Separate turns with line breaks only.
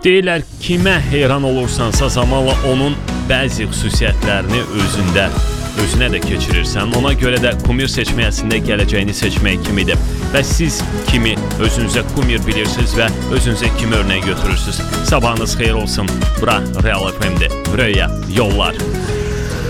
Deyirlər, kimə heyran olursansa zamanla onun bəzi xüsusiyyətlərini özünə də keçirirsən. Ona görə də kumir seçmək əslində gələcəyini seçmək kimidir. Və siz kimi özünüzə kumir bilirsiniz və özünüzə kimi örnək götürürsünüz. Sabahınız xeyir olsun. Bura Real FM-dir. Buraya yollar.